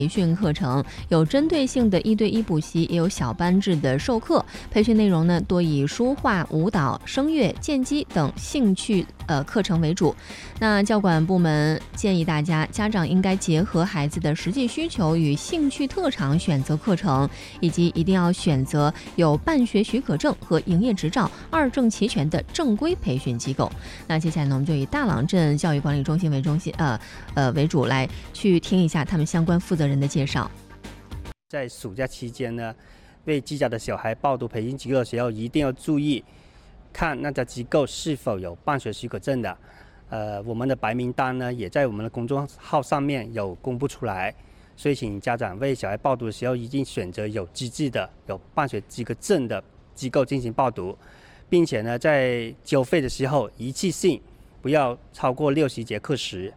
培训课程，有针对性的1对1补习，也有小班制的授课。培训内容呢，多以书画、舞蹈、声乐、剑击等兴趣课程为主。那教管部门建议大家，家长应该结合孩子的实际需求与兴趣特长选择课程，以及一定要选择有办学许可证和营业执照2证齐全的正规培训机构。那接下来呢，我们就以大朗镇教育管理中心为主，来去听一下他们相关负责人的介绍。 在暑假期间呢，为自家的小孩报读培训机构的时候，一定要注意看那家机构是否有办学许可证的。我们的白名单呢，也在我们的公众号上面有公布出来，所以请家长为小孩报读的时候，一定选择有资质的、有办学资格证的机构进行报读，并且呢，在交费的时候一次性不要超过60节课时。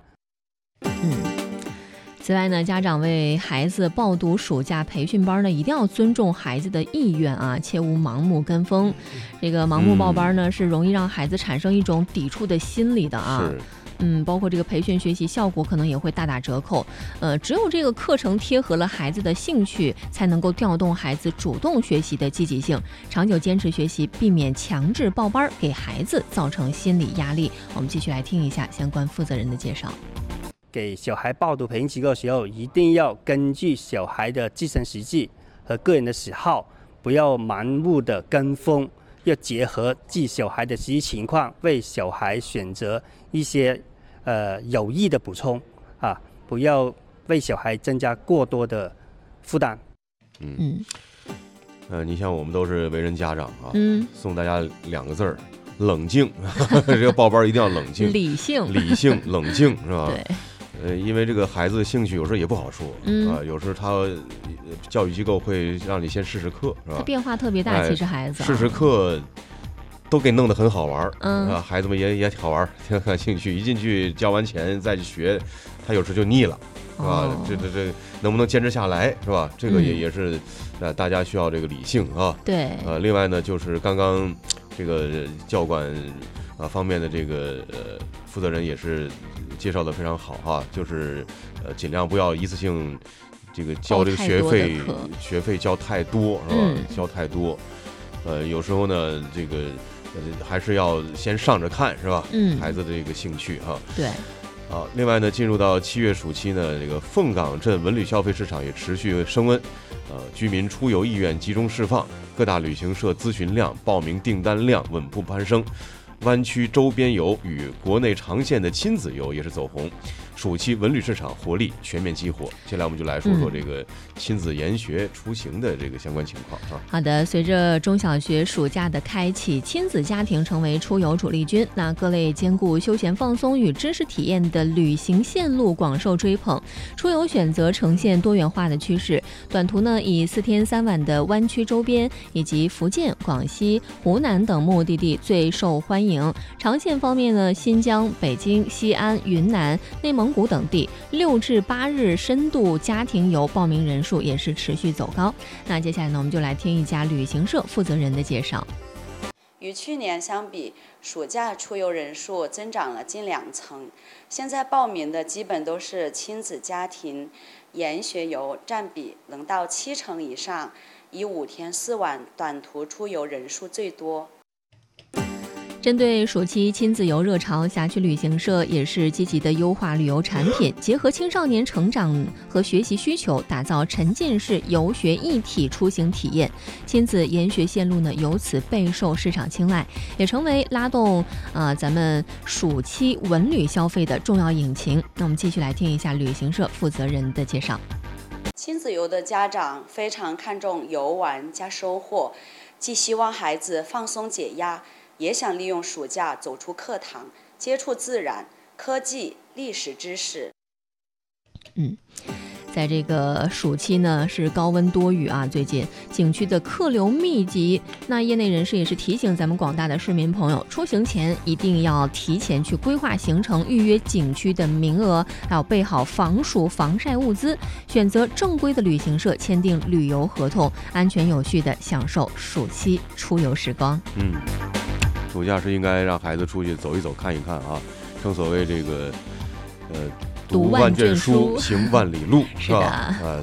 此外呢，家长为孩子报读暑假培训班呢，一定要尊重孩子的意愿啊，切勿盲目跟风。这个盲目报班呢，是容易让孩子产生一种抵触的心理的啊。包括这个培训学习效果可能也会大打折扣。只有这个课程贴合了孩子的兴趣，才能够调动孩子主动学习的积极性，长久坚持学习，避免强制报班给孩子造成心理压力。我们继续来听一下相关负责人的介绍。 给小孩报读培训机构的时候，一定要根据小孩的自身实际和个人的喜好，不要盲目的跟风，要结合小孩的实际情况，为小孩选择一些有益的补充啊，不要为小孩增加过多的负担。 你像我们都是为人家长啊，送大家2个字儿：冷静。这个报班一定要冷静， 理性、 冷静，是吧？ 对。 因为这个孩子的兴趣有时候也不好说，有时候他教育机构会让你先试试课，是吧？ 他变化特别大，其实孩子试试课都给弄得很好玩，孩子们也好玩，挺感兴趣。一进去交完钱再去学，他有时就腻了，是吧？这能不能坚持下来，是吧？这个也是大家需要这个理性啊。 对。 另外呢，就是刚刚这个教管方面的这个负责人也是介绍的非常好哈，就是尽量不要一次性这个交这个学费交太多，是吧？交太多，有时候呢，这个还是要先上着看，是吧？孩子的这个兴趣哈。 对。 另外呢，进入到7月暑期呢，这个凤岗镇文旅消费市场也持续升温，居民出游意愿集中释放，各大旅行社咨询量、报名订单量稳步攀升。湾区周边游与国内长线的亲子游也是走红，暑期文旅市场活力全面激活。接下来我们就来说说这个亲子研学出行的这个相关情况啊。 好的，随着中小学暑假的开启，亲子家庭成为出游主力军，那各类兼顾休闲放松与知识体验的旅行线路广受追捧，出游选择呈现多元化的趋势。短途呢，以4天3晚的湾区周边以及福建、广西、湖南等目的地最受欢迎。长线方面呢，新疆、北京、西安、云南、内蒙古等地6至8日深度家庭游报名人数也是持续走高。那接下来呢，我们就来听一家旅行社负责人的介绍。 与去年相比，暑假出游人数增长了近2成。现在报名的基本都是亲子家庭研学游，占比能到7成以上，以5天4晚短途出游人数最多。 针对暑期亲子游热潮，辖区旅行社也是积极的优化旅游产品，结合青少年成长和学习需求，打造沉浸式游学一体出行体验。亲子研学线路呢，由此备受市场青睐，也成为拉动咱们暑期文旅消费的重要引擎。那我们继续来听一下旅行社负责人的介绍。 亲子游的家长非常看重游玩加收获，既希望孩子放松解压，也想利用暑假走出课堂，接触自然、科技、历史知识。 在这个暑期呢，是高温多雨啊，最近景区的客流密集。那业内人士也是提醒咱们广大的市民朋友，出行前一定要提前去规划行程，预约景区的名额，还有备好防暑防晒物资，选择正规的旅行社，签订旅游合同，安全有序的享受暑期出游时光。暑假是应该让孩子出去走一走看一看啊，正所谓这个读万卷书， 行万里路，是吧？ 是的